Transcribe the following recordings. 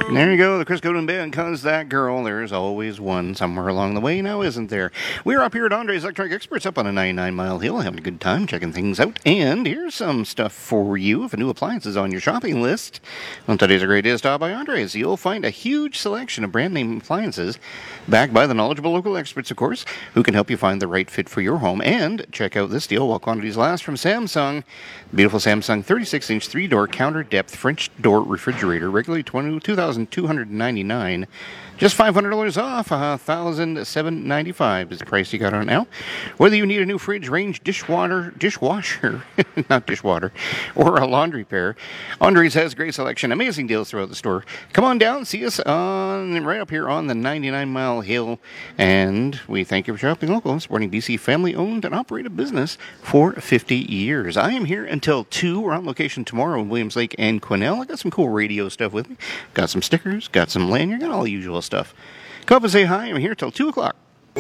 There you go, the Chris Godin Band, Cause That Girl. There's always one somewhere along the way, now isn't there? We're up here at Andre's Electronic Experts up on a 99-mile hill, having a good time checking things out. And here's some stuff for you if a new appliance is on your shopping list. Well, today's a great day to stop by Andre's. You'll find a huge selection of brand name appliances, backed by the knowledgeable local experts, of course, who can help you find the right fit for your home. And check out this deal while quantities last from Samsung. Beautiful Samsung 36-inch 3-door counter depth French door refrigerator, regularly $2,299. Just $500 off, $1,795 is the price you got on it now. Whether you need a new fridge, range, dishwasher, not dishwater, or a laundry pair, Andre's has great selection, amazing deals throughout the store. Come on down, see us right up here on the 99-mile hill, and we thank you for shopping local, supporting BC family-owned and operated business for 50 years. I am here until 2. We're on location tomorrow in Williams Lake and Quesnel. I got some cool radio stuff with me. Got some stickers, got some lanyard, got all the usual stuff. Come up and say hi. I'm here till 2 o'clock.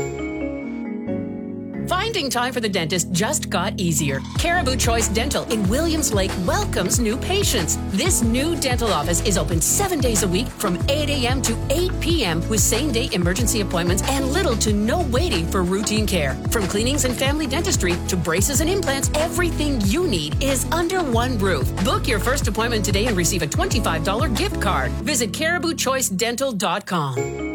Finding time for the dentist just got easier. Caribou Choice Dental in Williams Lake welcomes new patients. This new dental office is open 7 days a week from 8 a.m. to 8 p.m. with same-day emergency appointments and little to no waiting for routine care. From cleanings and family dentistry to braces and implants, everything you need is under one roof. Book your first appointment today and receive a $25 gift card. Visit CaribouChoiceDental.com.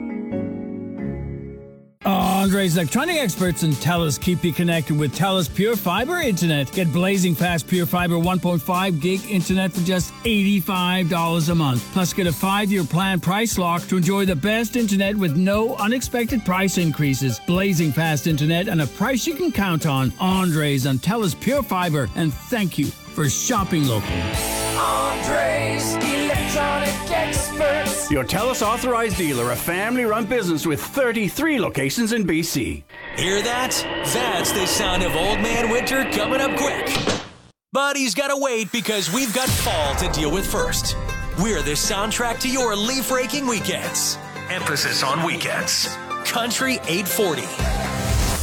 Andre's Electronic Experts and TELUS keep you connected with TELUS Pure Fiber Internet. Get blazing fast Pure Fiber 1.5 gig internet for just $85 a month. Plus, get a 5-year plan price lock to enjoy the best internet with no unexpected price increases. Blazing fast internet and a price you can count on. Andre's on TELUS Pure Fiber. And thank you for shopping local. Andre's Electronic Experts. Your TELUS authorized dealer, a family-run business with 33 locations in BC. Hear that? That's the sound of Old Man Winter coming up quick. But he's got to wait because we've got fall to deal with first. We're the soundtrack to your leaf-raking weekends. Emphasis on weekends. Country 840.